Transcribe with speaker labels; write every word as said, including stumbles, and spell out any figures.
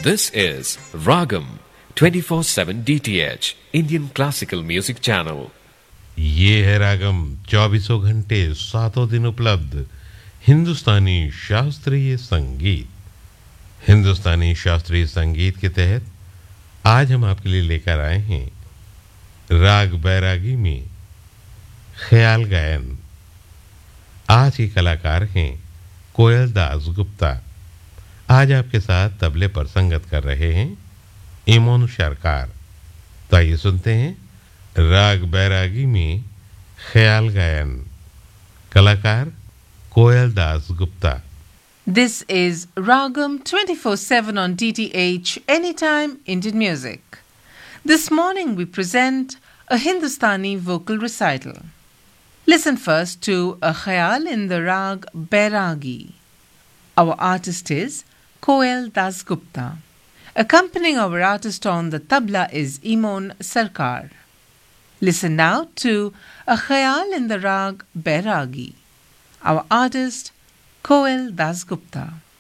Speaker 1: This is Ragam twenty-four seven D T H Indian Classical Music Channel.
Speaker 2: ये है रागम चौबीसों घंटे सातों दिन उपलब्ध हिंदुस्तानी शास्त्रीय संगीत। हिंदुस्तानी शास्त्रीय संगीत के तहत आज हम आपके लिए लेकर आए हैं राग बैरागी में ख्याल गायन। आज के कलाकार हैं कोयल दास गुप्ता। आज आपके साथ तबले पर संगत कर रहे हैं इमोन सरकार। तो आइए सुनते हैं राग बैरागी में ख्याल गायन। कलाकार कोयल Das Gupta.
Speaker 3: This is Ragam twenty-four seven on D T H Anytime Indian Music. This morning we present a Hindustani vocal recital. Listen first to a khayal in the rag Bairagi. Our artist is Koel Das Gupta. Accompanying our artist on the tabla is Imon Sarkar. Listen now to a khayal in the rag Bairagi. Our artist Koel Das Gupta.